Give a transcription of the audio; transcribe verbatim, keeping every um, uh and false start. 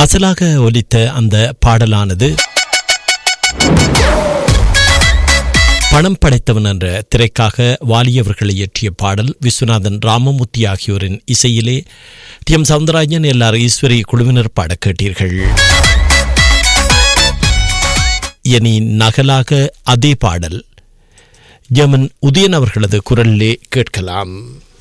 அசலாக ஒலித்த அந்த பாடலானது பணம் படைத்தவன் என்ற திரைக்காக வாலியவர்களை இயற்றிய பாடல். விஸ்வநாதன், ராமமூர்த்தி ஆகியோரின் இசையிலே D M Soundararajan, L R Eswari குழுவினர் பாட கேட்டீர்கள். இனி நகலாக அதே பாடல் ஜெர்மன் உதயன் அவர்களது குரலிலே கேட்கலாம்.